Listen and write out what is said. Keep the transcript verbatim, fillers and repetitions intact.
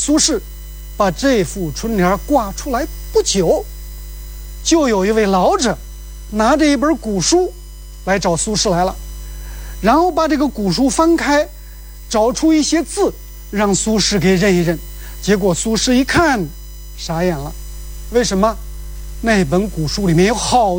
苏轼把这副春联挂出来不久，就有一位老者拿着一本古书来找苏轼来了，然后把这个古书翻开，找出一些字让苏轼给认一认。结果苏轼一看傻眼了，为什么？那本古书里面有好